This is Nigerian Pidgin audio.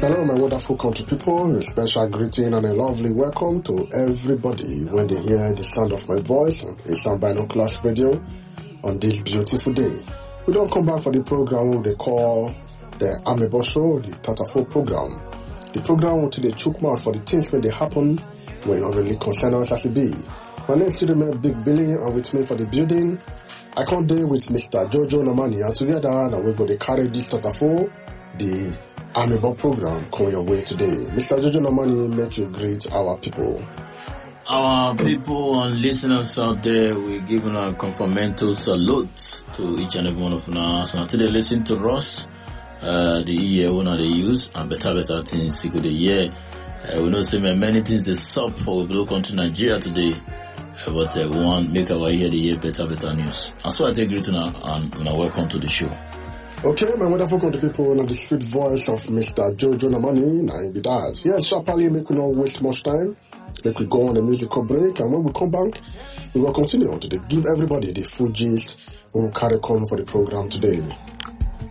Hello, my wonderful country people. A special greeting and a lovely welcome to everybody when they hear the sound of my voice on Asian Binoculars Radio on this beautiful day. We don't come back for the program they call the Amebo Show, the Tatafo program. The program will take the chook mouth for the things when they happen when not really concern us as it be. My name is still Big Billy, and with me for the building, I come there with Mr. Jojo Namani, and together and we're going to carry this Tatafo, the Amebo program coming your way today. Mr. Jojo Namani, make you greet our people. Our people and listeners out there, we give a complimentary salute to each and every one of us. And today, listen to us, the year one they use, and better things to the year. We know so many things they sub for we look onto Nigeria today, but we want make our year the year better news. And so I take greeting and welcome to the show. Okay, my wonderful country people, on the sweet voice of Mr. Jojo Namani, now be that. Yes, sharply, make we not waste much time. Make we go on a musical break, and when we come back, we will continue to give everybody the full gist we will carry on for the program today.